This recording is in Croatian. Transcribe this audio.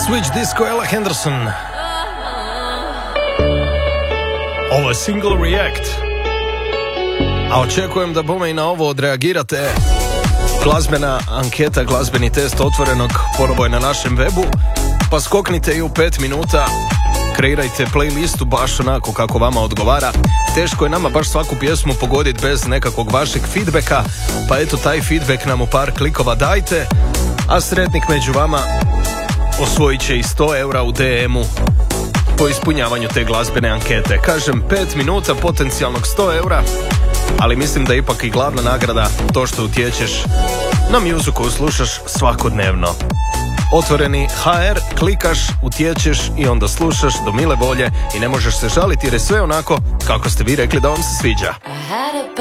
Switch Disco, Ella Henderson. Ovo je single React. A očekujem da bome i na ovo odreagirate. Glazbena anketa, glazbeni test Otvorenog ponovo je na našem webu. Pa skoknite i u 5 minuta. Kreirajte playlistu baš onako kako vama odgovara. Teško je nama baš svaku pjesmu pogoditi bez nekakvog vašeg feedbacka. Pa eto, taj feedback nam u par klikova dajte. A sretnik među vama osvojit će i 100 eura u DM-u po ispunjavanju te glazbene ankete. Kažem, 5 minuta potencijalnog 100 eura, ali mislim da je ipak i glavna nagrada to što utječeš na muziku koju slušaš svakodnevno. Otvoreni HR, klikaš, utječeš i onda slušaš do mile volje i ne možeš se žaliti jer je sve onako kako ste vi rekli da vam se sviđa.